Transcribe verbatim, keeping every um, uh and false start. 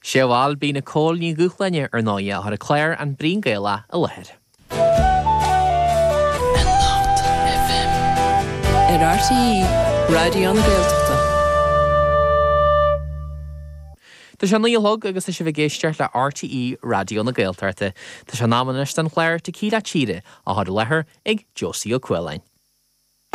Séhil bí na cóil ní gúchleine ar náide ar a Claire an brín gaile a lehead. Ar R T E, Radio na Gaeltachta. Tá sé níolthg agus is sé bh géisteart le R T E Radio na Gaeltachta. Tá sé námanis an chléir te cíla tíre a hard lethir ag Josie O'Quilline.